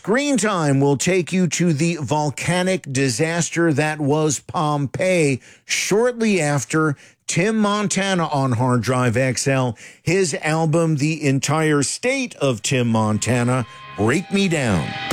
Screen Time will take you to the volcanic disaster that was Pompeii shortly after Tim Montana on Hard Drive XL, his album, The Entire State of Tim Montana, Break Me Down.